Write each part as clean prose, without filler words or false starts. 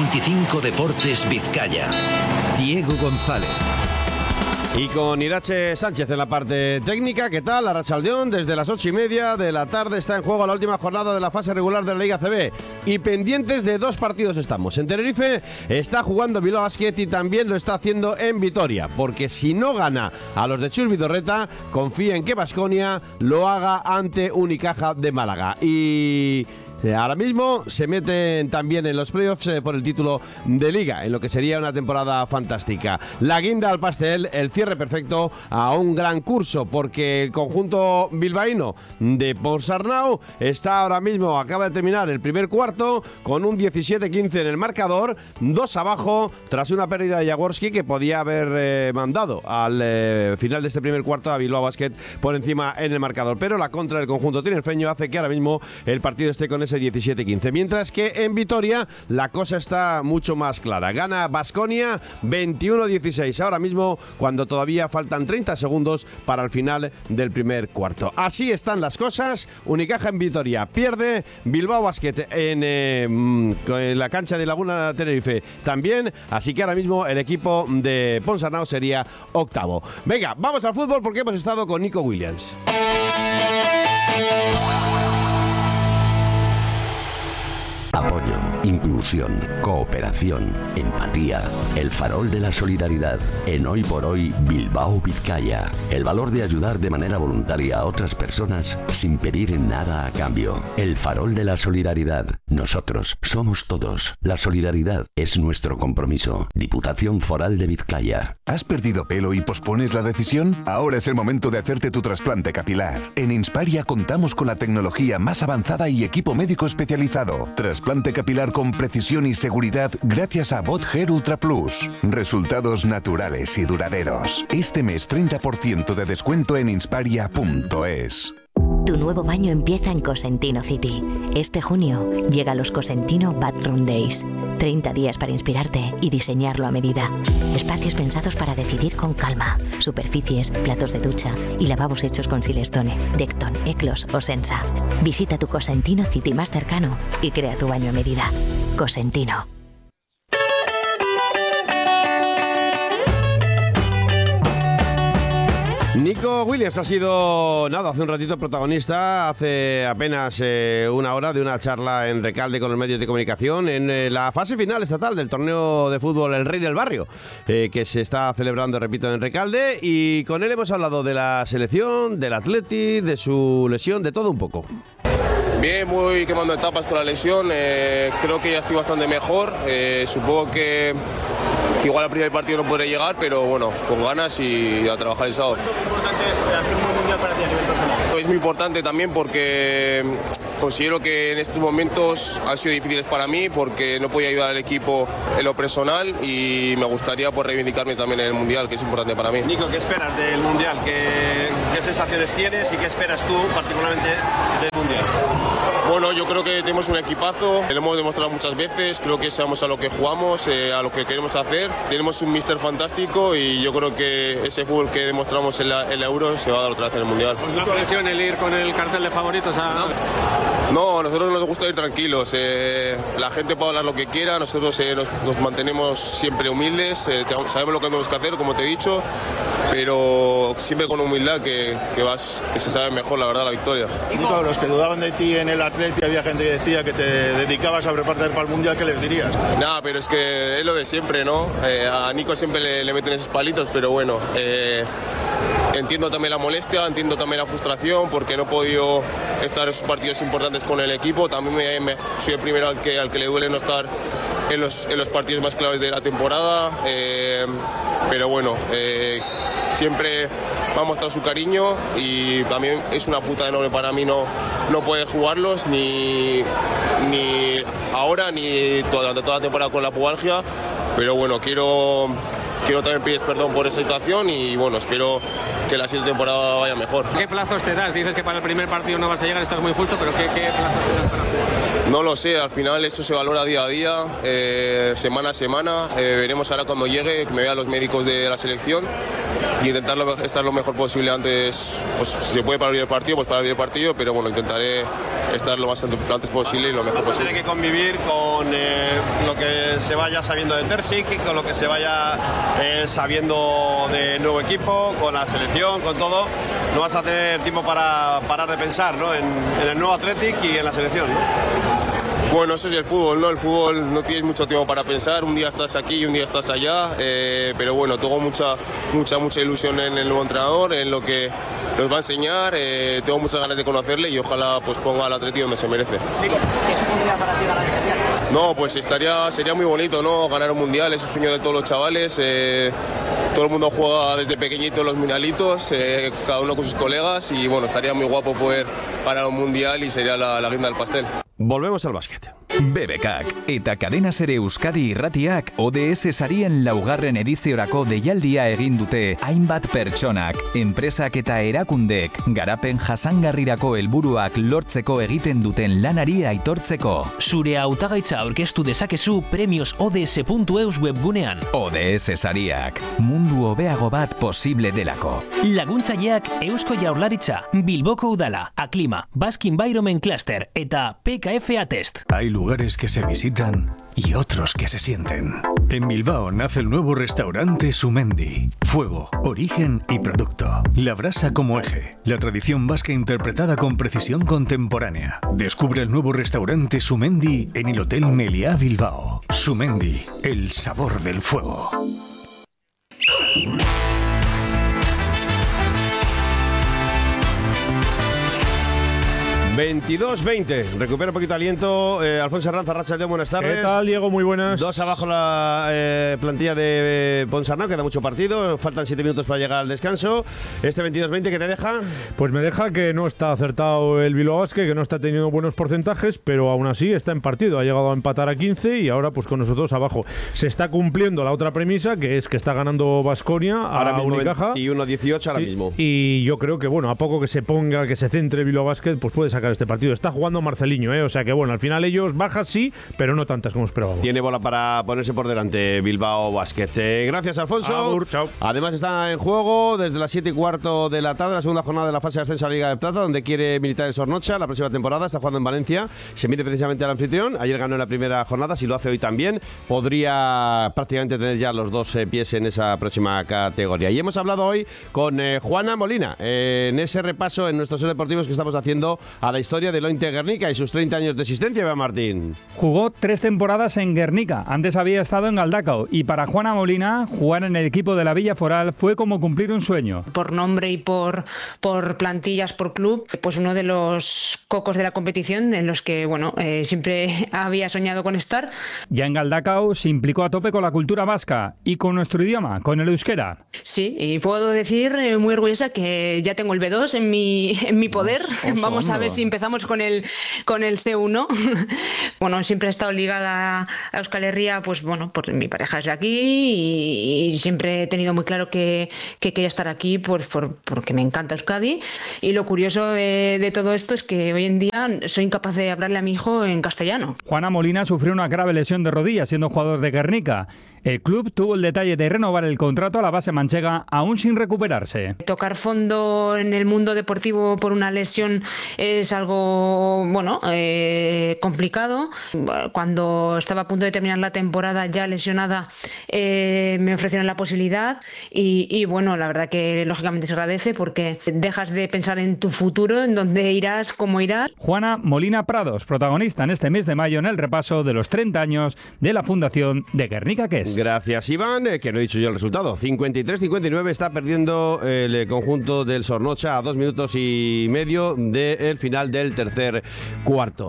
25 Deportes Vizcaya. Diego González. Y con Irache Sánchez en la parte técnica. ¿Qué tal? Arratsaldeón, desde las 8:30 de la tarde está en juego la última jornada de la fase regular de la Liga CB. Y pendientes de dos partidos estamos. En Tenerife está jugando Bilbao Basket y también lo está haciendo en Vitoria. Porque si no gana a los de Chus Vidorreta, confía en que Baskonia lo haga ante Unicaja de Málaga. Y ahora mismo se meten también en los playoffs por el título de Liga, en lo que sería una temporada fantástica. La guinda al pastel, el cierre perfecto a un gran curso, porque el conjunto bilbaíno de Ponsarnau está ahora mismo, acaba de terminar el primer cuarto con un 17-15 en el marcador, 2 abajo, tras una pérdida de Jaworski que podía haber mandado al final de este primer cuarto a Bilbao Basket por encima en el marcador. Pero la contra del conjunto tinerfeño hace que ahora mismo el partido esté con ese 17-15, mientras que en Vitoria la cosa está mucho más clara. Gana Baskonia 21-16 ahora mismo, cuando todavía faltan 30 segundos para el final del primer cuarto. Así están las cosas. Unicaja en Vitoria pierde, Bilbao Basket en la cancha de Laguna Tenerife también, así que ahora mismo el equipo de Ponsarnau sería octavo. Venga, vamos al fútbol porque hemos estado con Nico Williams. Apoyo, inclusión, cooperación, empatía. El farol de la solidaridad. En Hoy por Hoy, Bilbao, Vizcaya. El valor de ayudar de manera voluntaria a otras personas sin pedir nada a cambio. El farol de la solidaridad. Nosotros somos todos. La solidaridad es nuestro compromiso. Diputación Foral de Vizcaya. ¿Has perdido pelo y pospones la decisión? Ahora es el momento de hacerte tu trasplante capilar. En Insparia contamos con la tecnología más avanzada y equipo médico especializado. Trasplante capilar con precisión y seguridad gracias a Bot Hair Ultra Plus. Resultados naturales y duraderos. Este mes 30% de descuento en insparia.es. Tu nuevo baño empieza en Cosentino City. Este junio llega los Cosentino Bathroom Days. 30 días para inspirarte y diseñarlo a medida. Espacios pensados para decidir con calma. Superficies, platos de ducha y lavabos hechos con Silestone, Decton, Eclos o Sensa. Visita tu Cosentino City más cercano y crea tu baño a medida. Cosentino. Nico Williams ha sido, hace un ratito protagonista, hace apenas una hora, de una charla en Recalde con los medios de comunicación en la fase final estatal del torneo de fútbol El Rey del Barrio, que se está celebrando, repito, en Recalde, y con él hemos hablado de la selección, del Atleti, de su lesión, de todo un poco. Bien, voy quemando etapas con la lesión, creo que ya estoy bastante mejor, supongo que igual al primer partido no podré llegar, pero bueno, con ganas y a trabajar el sábado. ¿Qué importante es hacer un buen mundial para ti a nivel personal? Es muy importante también porque considero que en estos momentos han sido difíciles para mí porque no podía ayudar al equipo en lo personal y me gustaría pues reivindicarme también en el mundial, que es importante para mí. Nico, ¿qué esperas del mundial? ¿Qué sensaciones tienes y qué esperas tú particularmente del mundial? Bueno, yo creo que tenemos un equipazo, lo hemos demostrado muchas veces, creo que sabemos a lo que jugamos, a lo que queremos hacer, tenemos un míster fantástico y yo creo que ese fútbol que demostramos en la Euro se va a dar otra vez en el Mundial. ¿Os da presión el ir con el cartel de favoritos? No, a nosotros nos gusta ir tranquilos, la gente puede hablar lo que quiera, nosotros nos mantenemos siempre humildes, sabemos lo que tenemos que hacer, como te he dicho, pero siempre con humildad que se sabe mejor, la verdad, la victoria. Nico, los que dudaban de ti en el Atleti, había gente que decía que te dedicabas a prepararte para el Mundial, ¿qué les dirías? Nada, pero es que es lo de siempre, ¿no? A Nico siempre le meten esos palitos, pero bueno, entiendo también la molestia, entiendo también la frustración, porque no he podido estar en esos partidos importantes con el equipo, también soy el primero al que le duele no estar en los partidos más claves de la temporada, pero bueno, siempre me ha mostrado su cariño y también es una puta enorme para mí no poder jugarlos ni ahora ni durante toda la temporada con la pubalgia, pero bueno, quiero también pedir perdón por esa situación y bueno, espero que la siguiente temporada vaya mejor. ¿Qué plazos te das? Dices que para el primer partido no vas a llegar, estás muy justo, pero ¿qué plazos te das para jugar? No lo sé, al final eso se valora día a día, semana a semana, veremos ahora cuando llegue, que me vean los médicos de la selección intentar estar lo mejor posible antes, pues si se puede para abrir el partido, pues para abrir el partido, pero bueno, intentaré estar lo más antes posible y lo mejor posible. Tiene que convivir con lo que se vaya sabiendo de Terzic, con lo que se vaya sabiendo de nuevo equipo, con la selección, con todo. No vas a tener tiempo para parar de pensar, ¿no? en el nuevo Athletic y en la selección, ¿no? Bueno, eso es el fútbol, ¿no? El fútbol no tienes mucho tiempo para pensar, un día estás aquí y un día estás allá, pero bueno, tengo mucha ilusión en el nuevo entrenador, en lo que nos va a enseñar, tengo muchas ganas de conocerle y ojalá pues ponga al Atleti donde se merece. ¿Qué supondría para ti ganar el Mundial? No, pues sería muy bonito, ¿no? Ganar un Mundial, es un sueño de todos los chavales, todo el mundo juega desde pequeñito los mundialitos, cada uno con sus colegas y bueno, estaría muy guapo poder ganar un Mundial y sería la guinda del pastel. Volvemos al básquet. BBKak eta Cadena Ser Euskadi Irratiak ODS sarien laugarren ediziorako deialdia egin dute hainbat pertsonak, enpresak eta erakundek garapen jasangarrirako helburuak lortzeko egiten duten lanari aitortzeko. Zure hautagaitza aurkeztu dezakezu premiosods.eus webgunean. ODS sariak, mundu hobeago bat posible delako. Laguntzaileak Eusko Jaurlaritza, Bilboko Udala, Aklima, Basque Environment Cluster eta PKF Atest. Hay lugares que se visitan y otros que se sienten. En Bilbao nace el nuevo restaurante Sumendi. Fuego, origen y producto. La brasa como eje. La tradición vasca interpretada con precisión contemporánea. Descubre el nuevo restaurante Sumendi en el Hotel Meliá Bilbao. Sumendi, el sabor del fuego. 22-20. Recupera un poquito de aliento. Alfonso Arranz, Arratsaldeon, buenas tardes. ¿Qué tal, Diego? Muy buenas. 2 abajo la plantilla de Ponsarnau, queda mucho partido. Faltan 7 minutos para llegar al descanso. Este 22-20, ¿qué te deja? Pues me deja que no está acertado el Bilbao Basket, que no está teniendo buenos porcentajes, pero aún así está en partido. Ha llegado a empatar a 15 y ahora pues con nosotros abajo. Se está cumpliendo la otra premisa, que es que está ganando Baskonia a Unicaja. 21-18 ahora mismo. Y yo creo que, bueno, a poco que se ponga, que se centre Bilbao Basket, pues puede sacar este partido. Está jugando Marceliño, o sea que bueno, al final ellos bajas sí, pero no tantas como esperábamos. Tiene bola para ponerse por delante Bilbao Basket. Gracias, Alfonso. Agur, chao. Además está en juego desde las 7:15 de la tarde la segunda jornada de la fase de ascenso a la Liga de Plata, donde quiere militar el Sornocha la próxima temporada. Está jugando en Valencia, se mide precisamente al anfitrión. Ayer ganó en la primera jornada, si lo hace hoy también podría prácticamente tener ya los dos pies en esa próxima categoría. Y hemos hablado hoy con Juana Molina en ese repaso en nuestros deportivos que estamos haciendo a la historia del Ointe Guernica y sus 30 años de existencia, Eva Martín. Jugó 3 temporadas en Guernica, antes había estado en Galdacao, y para Juana Molina, jugar en el equipo de la Villa Foral fue como cumplir un sueño. Por nombre y por plantillas, por club, pues uno de los cocos de la competición en los que, bueno, siempre había soñado con estar. Ya en Galdacao se implicó a tope con la cultura vasca y con nuestro idioma, con el euskera. Sí, y puedo decir muy orgullosa que ya tengo el B2 en mi poder. Vamos a ver si empezamos con el C1. Bueno, siempre he estado ligada a Euskal Herria, pues bueno, por mi pareja es de aquí y siempre he tenido muy claro que quería estar aquí porque me encanta Euskadi. Y lo curioso de todo esto es que hoy en día soy incapaz de hablarle a mi hijo en castellano. Juana Molina sufrió una grave lesión de rodilla siendo jugador de Guernica. El club tuvo el detalle de renovar el contrato a la base manchega aún sin recuperarse. Tocar fondo en el mundo deportivo por una lesión es algo, bueno, complicado. Cuando estaba a punto de terminar la temporada ya lesionada, me ofrecieron la posibilidad y bueno, la verdad que lógicamente se agradece porque dejas de pensar en tu futuro, en dónde irás, cómo irás. Juana Molina Prados, protagonista en este mes de mayo en el repaso de los 30 años de la fundación de Guernica Kes. Gracias, Iván, que no he dicho yo el resultado. 53-59 está perdiendo el conjunto del Sornocha a 2 minutos y medio del final del tercer cuarto.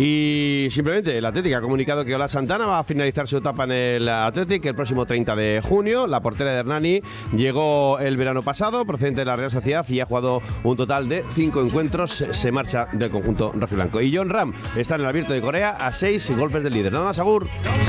Y simplemente el Athletic ha comunicado que Ola Santana va a finalizar su etapa en el Athletic el próximo 30 de junio. La portera de Hernani llegó el verano pasado, procedente de la Real Sociedad, y ha jugado un total de 5 encuentros. Se marcha del conjunto rojiblanco. Y John Ram está en el Abierto de Corea a 6 golpes del líder. Nada más, agur.